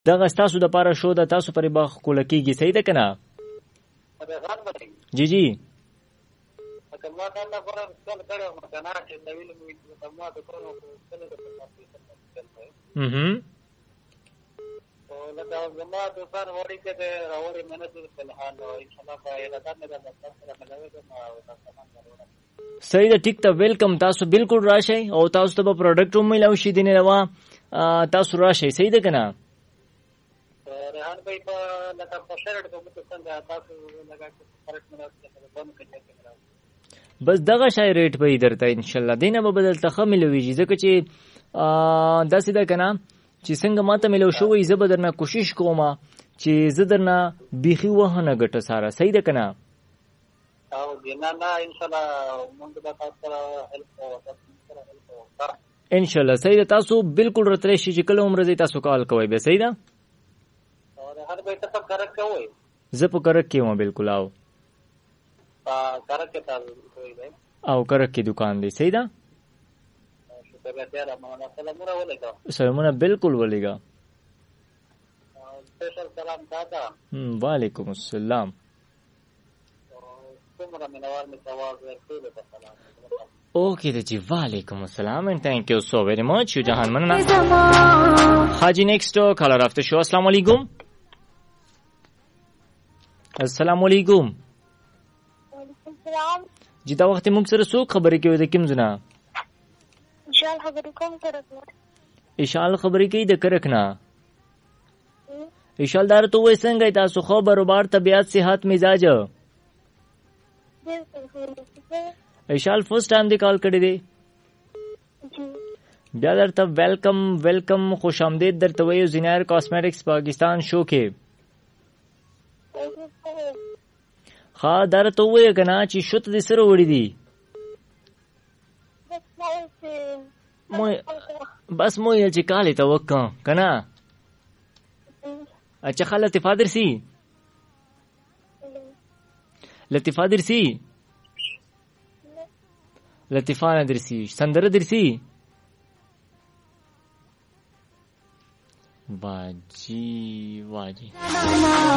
دغه ستاسو د پاره شو د تاسو پرې باغ کوله کېږي. صحیح ده که نه؟ جی جی صحیح ده. ټیک ته ویلکم. تاسو بالکل راشئ او تاسو ته به پروډکټ هم میلاو شي دینې روا. تاسو راشئ. صحیح ده که نه؟ بس دغه شای ریټ به درته انشاءالله دینه به بدلته ښه ملویږي، ځکه چې داسې ده که نه چې څنګه ماته ملو شوی زه به درنه کوشش کوم چې زه درنه بیخي وهنه ګټه ساره. صحیح ده که نه؟ انشاءالله صحیح ده. تاسو بالکل راتلی شي چې کله هم راځئ تاسو کال کوئ بیا. صحیح ده؟ زه په کرک کې یم بالکل. او کرک کې دکان دی. صحیح ده؟ سلامونه بالکل ولیږه. وعلیکم السلام. اوکے جی وعلیکم السلام and thank you so very much. you جهان مننه. حاجی نیکسٹ کالر رفته شو. السلام علیکم. السلام علیکم. وعلیکم السلام. جی دا وخت موږ سره څوک خبرې کوي د کوم ځای نه؟ اشال خبرې کوم کرک نه. اشال خبرې کوي د کرک نه. اشال دار ته وای څنګه تاسو خو برابر طبيعت صحت مزاج؟ اشال فرست ټایم دی کال کړی دی. بیا درته ویلکم خوش آمدید درته وایو زینار کاسمیټکس پاکستان شو کې. ها درته وایو که نه چې شوت دې سره وړي دي؟ بس مو یې چې کالې ته وکړه که نه؟ اچھا ښه لطیفه درسي؟ لطیفه درسي؟ لطیفه نه درسي. سندره درسي؟ واجی